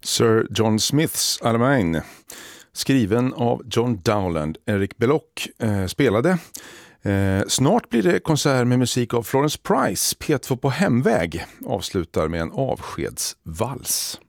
Sir John Smiths Alamein, skriven av John Dowland. Eric Belloc spelade. Snart blir det konsert med musik av Florence Price. P2 på hemväg avslutar med en avskedsvals.